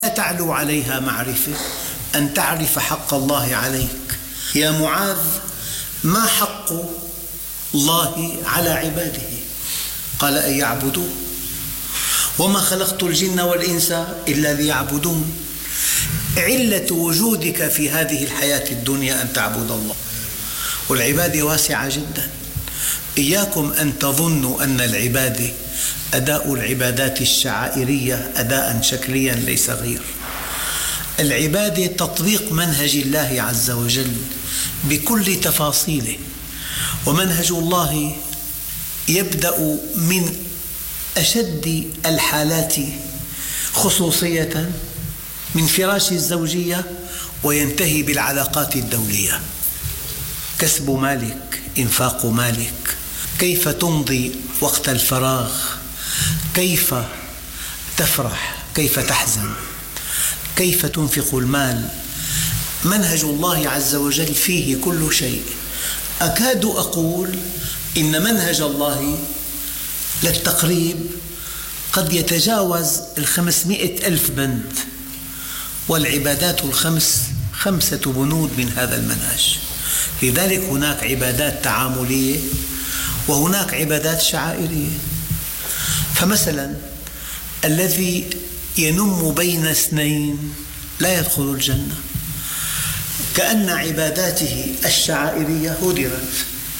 لا تعلو عليها معرفة، أن تعرف حق الله عليك. يا معاذ، ما حق الله على عباده؟ قال أن يعبدوه، وما خلقت الجن والإنس إلا ليعبدون. علة وجودك في هذه الحياة الدنيا أن تعبد الله، والعبادة واسعة جدا. إياكم أن تظنوا أن العبادة أداء العبادات الشعائرية أداء شكليا ليس غير. العبادة تطبيق منهج الله عز وجل بكل تفاصيله، ومنهج الله يبدأ من أشد الحالات خصوصية من فراش الزوجية وينتهي بالعلاقات الدولية. كسب مالك، إنفاق مالك، كيف تمضي وقت الفراغ، كيف تفرح، كيف تحزن، كيف تنفق المال. منهج الله عز وجل فيه كل شيء. أكاد أقول إن منهج الله للتقريب قد يتجاوز 500,000 بند، والعبادات الخمس 5 بنود من هذا المنهج. لذلك هناك عبادات تعاملية وهناك عبادات شعائرية. فمثلا الذي ينم بين اثنين لا يدخل الجنة، كأن عباداته الشعائرية هدرت.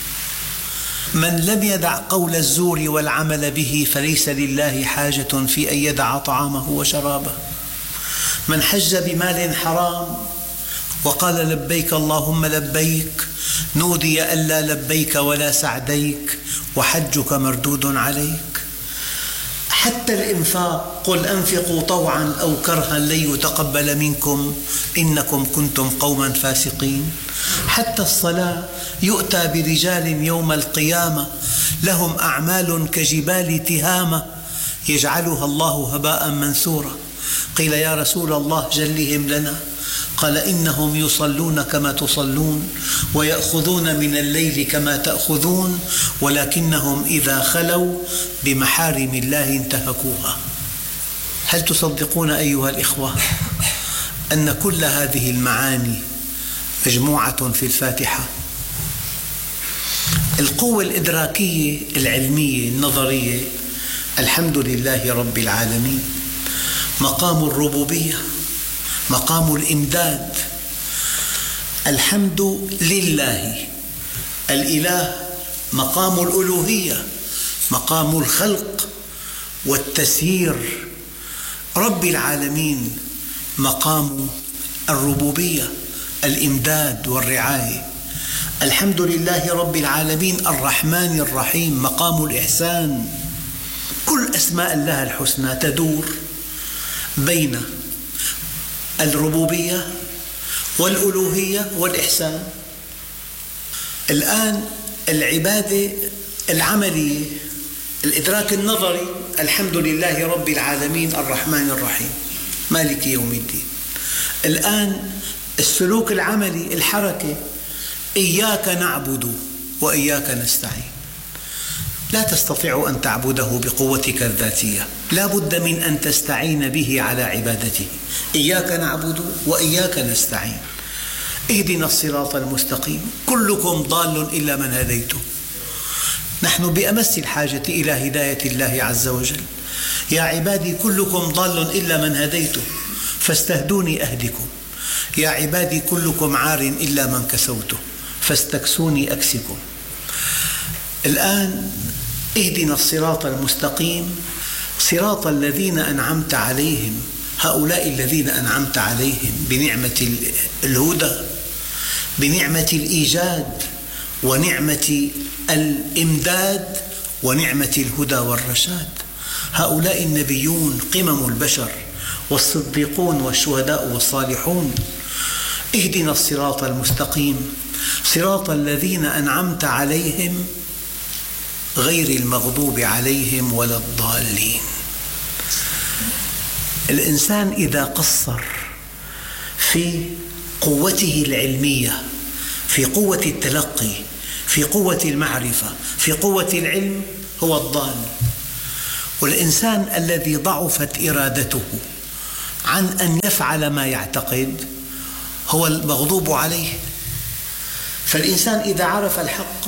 من لم يدع قول الزور والعمل به فليس لله حاجة في أن يدع طعامه وشرابه. من حج بمال حرام وقال لبيك اللهم لبيك نودي ألا لبيك ولا سعديك وحجك مردود عليك. حتى الإنفاق، قل أنفقوا طوعا أو كرها لن يتقبل منكم إنكم كنتم قوما فاسقين. حتى الصلاة، يؤتى برجال يوم القيامة لهم أعمال كجبال تهامة يجعلها الله هباء منثورا. قيل يا رسول الله جلهم لنا، قال إنهم يصلون كما تصلون ويأخذون من الليل كما تأخذون ولكنهم إذا خلوا بمحارم الله انتهكوها. هل تصدقون أيها الإخوة أن كل هذه المعاني مجموعة في الفاتحة؟ القوة الإدراكية العلمية النظرية الحمد لله رب العالمين، مقام الربوبية، مقام الإمداد. الحمد لله الإله، مقام الألوهية، مقام الخلق والتسيير. رب العالمين مقام الربوبية، الإمداد والرعاية. الحمد لله رب العالمين الرحمن الرحيم، مقام الإحسان. كل أسماء الله الحسنى تدور بين الربوبية والألوهية والإحسان. الآن العبادة العملية، الإدراك النظري، الحمد لله رب العالمين الرحمن الرحيم مالك يوم الدين. الآن السلوك العملي، الحركة، إياك نعبد وإياك نستعين. لا تستطيع أن تعبده بقوتك الذاتية، لا بد من أن تستعين به على عبادته. إياك نعبد وإياك نستعين. اهدنا الصراط المستقيم. كلكم ضال إلا من هديته. نحن بأمس الحاجة إلى هداية الله عز وجل. يا عبادي كلكم ضال إلا من هديته فاستهدوني أهدكم. يا عبادي كلكم عار إلا من كسوته فاستكسوني أكسكم. الآن اهدنا الصراط المستقيم صراط الذين أنعمت عليهم. هؤلاء الذين أنعمت عليهم بنعمة الهدى، بنعمة الإيجاد، ونعمة الإمداد، ونعمة الهدى والرشاد. هؤلاء النبيون قمم البشر، والصديقون والشهداء والصالحون. اهدنا الصراط المستقيم صراط الذين أنعمت عليهم غير المغضوب عليهم ولا الضالين. الإنسان إذا قصر في قوته العلمية، في قوة التلقي، في قوة المعرفة، في قوة العلم، هو الضال. والإنسان الذي ضعفت إرادته عن أن يفعل ما يعتقد هو المغضوب عليه. فالإنسان إذا عرف الحق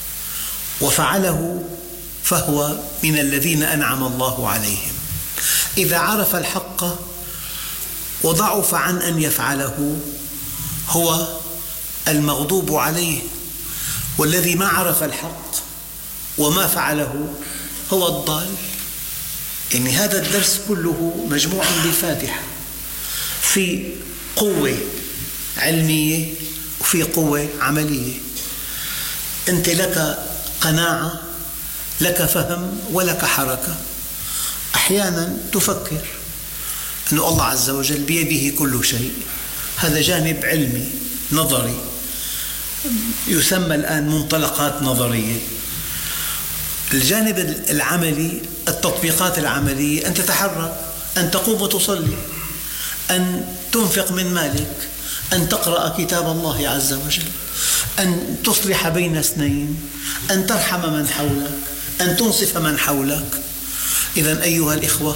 وفعله فهو من الذين أنعم الله عليهم، إذا عرف الحق وضعف عن أن يفعله هو المغضوب عليه. والذي ما عرف الحق وما فعله هو الضال. يعني هذا الدرس كله مجموع بالفاتحة، في قوة علمية وفي قوة عملية. أنت لك قناعة، لك فهم ولك حركة. أحيانا تفكر أن الله عز وجل بيده كل شيء، هذا جانب علمي نظري يسمى الآن منطلقات نظرية. الجانب العملي، التطبيقات العملية، أن تتحرك، أن تقوم وتصلي، أن تنفق من مالك، أن تقرأ كتاب الله عز وجل، أن تصلح بين اثنين، أن ترحم من حولك، أن تنصف من حولك. إذن أيها الإخوة،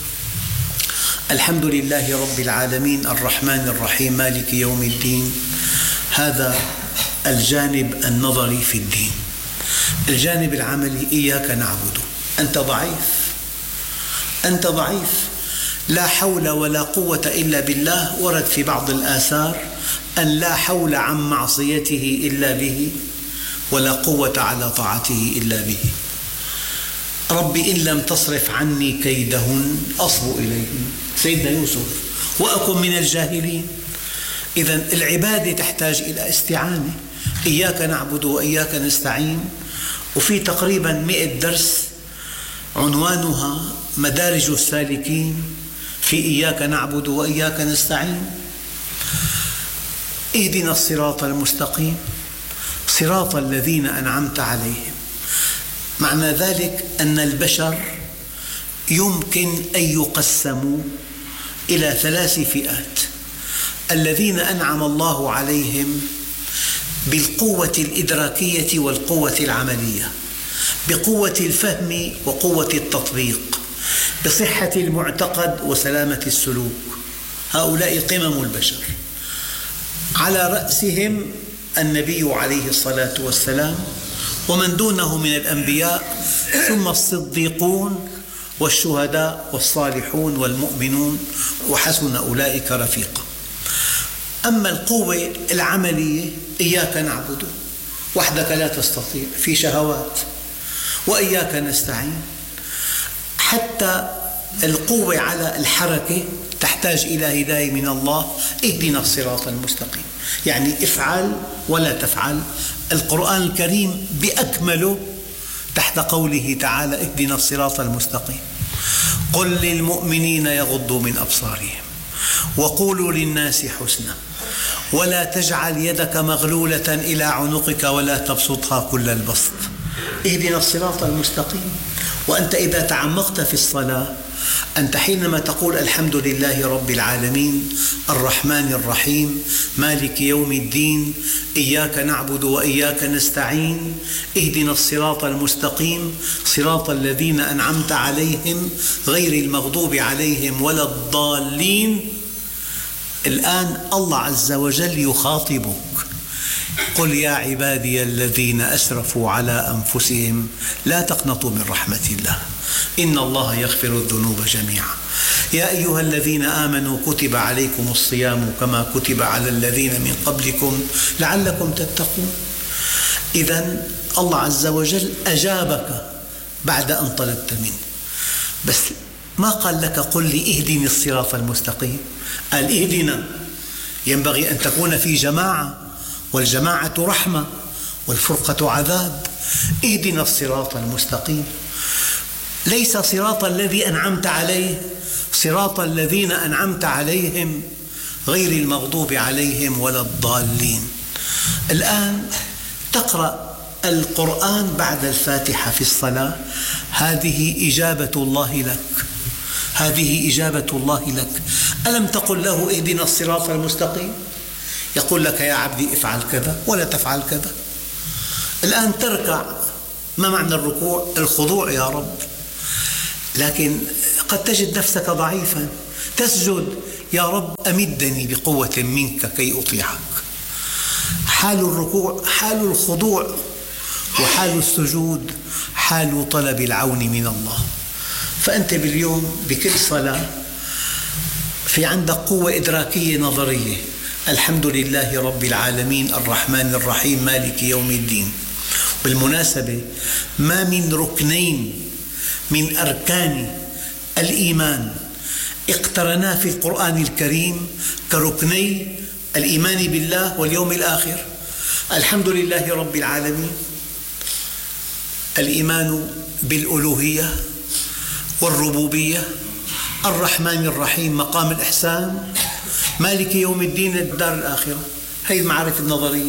الحمد لله رب العالمين الرحمن الرحيم مالك يوم الدين. هذا الجانب النظري في الدين. الجانب العملي: إياك نعبد. أنت ضعيف، أنت ضعيف، لا حول ولا قوة إلا بالله. ورد في بعض الآثار أن لا حول عن معصيته إلا به، ولا قوة على طاعته إلا به. رب إن لم تصرف عني كيدهن أصب إليهن، سيدنا يوسف، وأكن من الجاهلين. إذن العبادة تحتاج إلى استعانة. إياك نعبد وإياك نستعين، وفي تقريبا 100 درس عنوانها مدارج السالكين في إياك نعبد وإياك نستعين. اهدنا الصراط المستقيم صراط الذين أنعمت عليهم. معنى ذلك أن البشر يمكن أن يقسموا إلى 3 فئات: الذين أنعم الله عليهم بالقوة الإدراكية والقوة العملية، بقوة الفهم وقوة التطبيق، بصحة المعتقد وسلامة السلوك. هؤلاء قمم البشر، على رأسهم النبي عليه الصلاة والسلام، ومن دونه من الأنبياء، ثم الصديقون والشهداء والصالحون والمؤمنون، وحسن أولئك رفيقا. أما القوة العملية: إياك نعبد، وحدك لا تستطيع، في شهوات. وإياك نستعين، حتى القوة على الحركة تحتاج إلى هداية من الله. اهدنا الصراط المستقيم، يعني افعل ولا تفعل. القرآن الكريم بأكمله تحت قوله تعالى: اهدنا الصراط المستقيم. قل للمؤمنين يغضوا من أبصارهم وقولوا للناس حسنا ولا تجعل يدك مغلولة إلى عنقك ولا تبسطها كل البسط. اهدنا الصراط المستقيم. وأنت إذا تعمقت في الصلاة، أنت حينما تقول الحمد لله رب العالمين الرحمن الرحيم مالك يوم الدين إياك نعبد وإياك نستعين اهدنا الصراط المستقيم صراط الذين أنعمت عليهم غير المغضوب عليهم ولا الضالين. الآن الله عز وجل يخاطبك: قل يا عبادي الذين أسرفوا على أنفسهم لا تقنطوا من رحمة الله إن الله يغفر الذنوب جميعا يا أيها الذين آمنوا كتب عليكم الصيام كما كتب على الذين من قبلكم لعلكم تتقون. إذن الله عز وجل أجابك بعد أن طلبت منه، بس ما قال لك قل لي اهدني الصراط المستقيم، قال اهدنا. ينبغي أن تكون في جماعة، والجماعة رحمة والفرقة عذاب. اهدنا الصراط المستقيم، ليس صراط الذي أنعمت عليه، صراط الذين أنعمت عليهم غير المغضوب عليهم ولا الضالين. الآن تقرأ القرآن بعد الفاتحة في الصلاة، هذه إجابة الله لك، هذه إجابة الله لك. ألم تقل له اهدنا الصراط المستقيم؟ يقول لك يا عبدي افعل كذا ولا تفعل كذا. الآن تركع، ما معنى الركوع؟ الخضوع يا رب. لكن قد تجد نفسك ضعيفا، تسجد يا رب أمدني بقوة منك كي أطيعك. حال الركوع حال الخضوع، وحال السجود حال طلب العون من الله. فأنت باليوم بكل صلاة في عندك قوة إدراكية نظرية: الحمد لله رب العالمين الرحمن الرحيم مالك يوم الدين. بالمناسبة ما من ركنين من أركان الإيمان اقترنا في القرآن الكريم كركني الإيمان بالله واليوم الآخر. الحمد لله رب العالمين، الإيمان بالألوهية والربوبية، الرحمن الرحيم مقام الإحسان، مالك يوم الدين الدار الآخرة. هذه المعارف النظرية.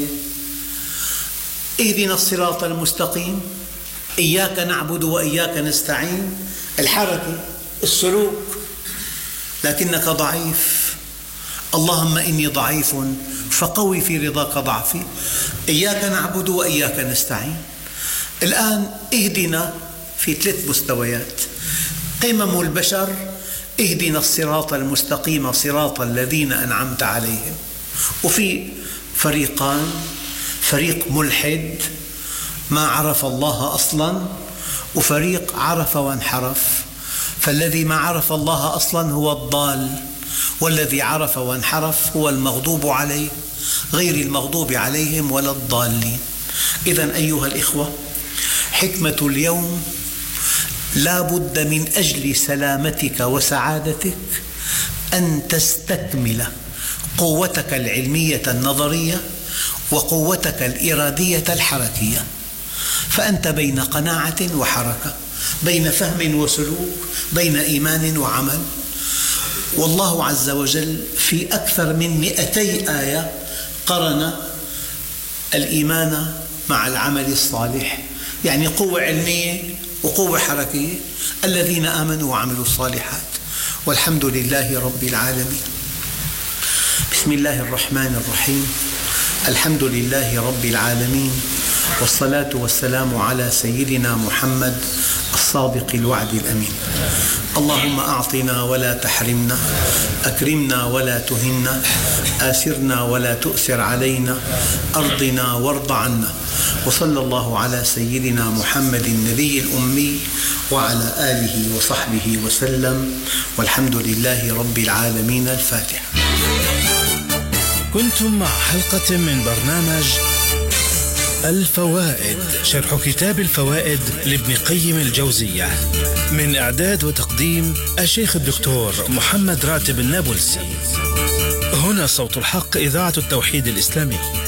اهدنا الصراط المستقيم، إياك نعبد وإياك نستعين، الحركة السلوك، لكنك ضعيف، اللهم إني ضعيف فقوي في رضاك ضعفي، إياك نعبد وإياك نستعين. الآن اهدنا في 3 مستويات. قمم البشر: اهدنا الصراط المستقيم صراط الذين أنعمت عليهم. وفي فريقان: فريق ملحد ما عرف الله أصلا، وفريق عرف وانحرف. فالذي ما عرف الله أصلا هو الضال، والذي عرف وانحرف هو المغضوب عليه، غير المغضوب عليهم ولا الضالين. إذن أيها الإخوة، حكمة اليوم: لا بد من أجل سلامتك وسعادتك أن تستكمل قوتك العلمية النظرية وقوتك الإرادية الحركية. فأنت بين قناعة وحركة، بين فهم وسلوك، بين إيمان وعمل. والله عز وجل في أكثر من 200 آية قرن الإيمان مع العمل الصالح، يعني قوة علمية وقوة حركية. الذين آمنوا وعملوا الصالحات. والحمد لله رب العالمين. بسم الله الرحمن الرحيم. الحمد لله رب العالمين، والصلاة والسلام على سيدنا محمد الصادق الوعد الأمين. اللهم أعطنا ولا تحرمنا، أكرمنا ولا تهنا، آسرنا ولا تؤثر علينا، أرضنا وارض عنا. وصلى الله على سيدنا محمد النبي الأمي وعلى آله وصحبه وسلم، والحمد لله رب العالمين. الفاتحة. كنتم مع حلقة من برنامج الفوائد، شرح كتاب الفوائد لابن قيم الجوزية، من إعداد وتقديم الشيخ الدكتور محمد راتب النابلسي. هنا صوت الحق، إذاعة التوحيد الإسلامي.